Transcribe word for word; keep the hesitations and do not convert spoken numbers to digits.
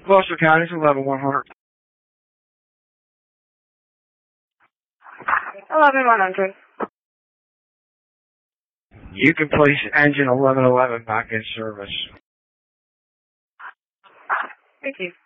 Gloucester County's eleven one hundred. eleven one hundred. You can place engine eleven eleven back in service. Thank you.